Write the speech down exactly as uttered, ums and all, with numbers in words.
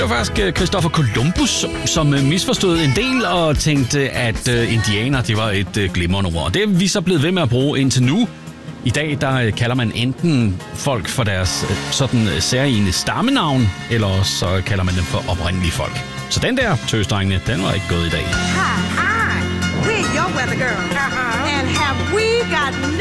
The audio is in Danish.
Det var faktisk Christopher Columbus, som misforstod en del og tænkte, at indianer det var et glimrende ord. Det er vi så blevet ved med at bruge indtil nu. I dag der kalder man enten folk for deres sådan særlige stammenavn, eller også så kalder man dem for oprindelige folk. Så den der, tøsdrengene, den var ikke gået i dag. Hi, hi, we're your weather girl. Uh-huh. And have we got